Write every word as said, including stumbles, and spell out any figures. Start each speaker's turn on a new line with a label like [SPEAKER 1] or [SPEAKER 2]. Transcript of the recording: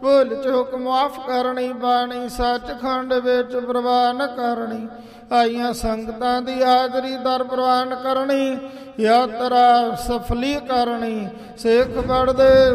[SPEAKER 1] ਭੁੱਲ ਚੁੱਕ ਮਾਫ ਕਰਨੀ, ਬਾਣੀ ਸੱਚਖੰਡ ਵਿੱਚ ਪ੍ਰਵਾਨ ਕਰਨੀ। ਆਈਆਂ ਸੰਗਤਾਂ ਦੀ ਹਾਜ਼ਰੀ ਦਰ ਪ੍ਰਵਾਨ ਕਰਨੀ, ਯਾਤਰਾ ਸਫਲੀ ਕਰਨੀ। ਸਿੱਖ ਪੜ੍ਹਦੇ